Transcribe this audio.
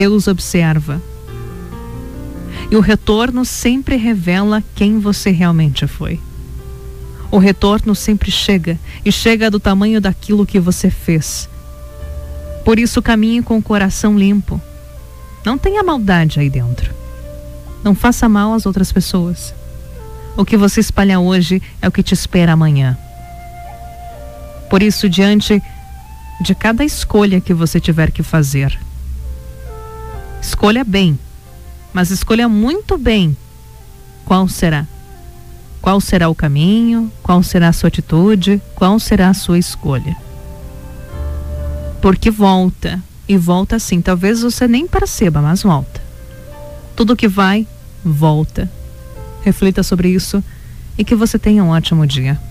Deus observa. E o retorno sempre revela quem você realmente foi. O retorno sempre chega, e chega do tamanho daquilo que você fez. Por isso caminhe com o coração limpo. Não tenha maldade aí dentro. Não faça mal às outras pessoas. O que você espalha hoje é o que te espera amanhã. Por isso, diante de cada escolha que você tiver que fazer, escolha bem, mas escolha muito bem qual será. Qual será o caminho, qual será a sua atitude, qual será a sua escolha. Porque volta, e volta sim. Talvez você nem perceba, mas volta. Tudo que vai, volta. Reflita sobre isso e que você tenha um ótimo dia.